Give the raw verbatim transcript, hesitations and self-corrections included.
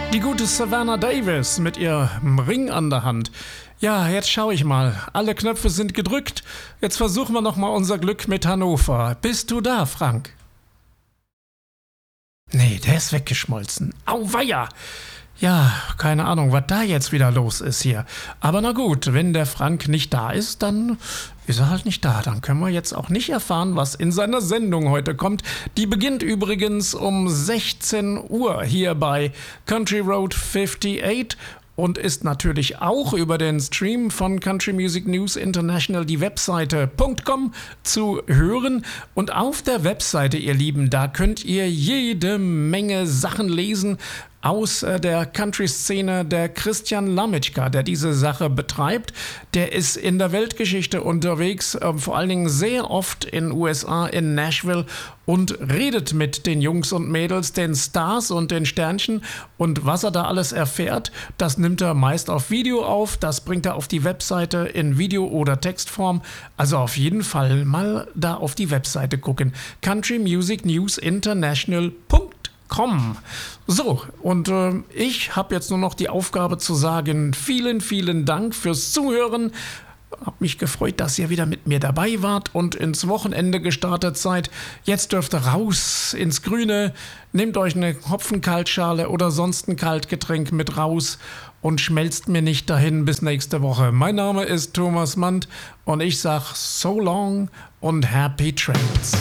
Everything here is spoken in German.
Die gute Savannah Davis mit ihrem Ring an der Hand. Ja, jetzt schaue ich mal. Alle Knöpfe sind gedrückt. Jetzt versuchen wir noch mal unser Glück mit Hannover. Bist du da, Frank? Nee, der ist weggeschmolzen. Auweia! Ja, keine Ahnung, was da jetzt wieder los ist hier. Aber na gut, wenn der Frank nicht da ist, dann ist er halt nicht da. Dann können wir jetzt auch nicht erfahren, was in seiner Sendung heute kommt. Die beginnt übrigens um sechzehn Uhr hier bei Country Road achtundfünfzig und ist natürlich auch über den Stream von Country Music News International, die Webseite .com, zu hören. Und auf der Webseite, ihr Lieben, da könnt ihr jede Menge Sachen lesen aus der Country-Szene. Der Christian Lamitschka, der diese Sache betreibt, der ist in der Weltgeschichte unterwegs, äh, vor allen Dingen sehr oft in U S A, in Nashville, und redet mit den Jungs und Mädels, den Stars und den Sternchen. Und was er da alles erfährt, das nimmt er meist auf Video auf, das bringt er auf die Webseite in Video- oder Textform. Also auf jeden Fall mal da auf die Webseite gucken. Country Music News International Punkt com. So, und äh, ich habe jetzt nur noch die Aufgabe zu sagen, vielen, vielen Dank fürs Zuhören. Hab mich gefreut, dass ihr wieder mit mir dabei wart und ins Wochenende gestartet seid. Jetzt dürft ihr raus ins Grüne, nehmt euch eine Hopfenkaltschale oder sonst ein Kaltgetränk mit raus und schmelzt mir nicht dahin bis nächste Woche. Mein Name ist Thomas Mand und ich sag so long und happy trails.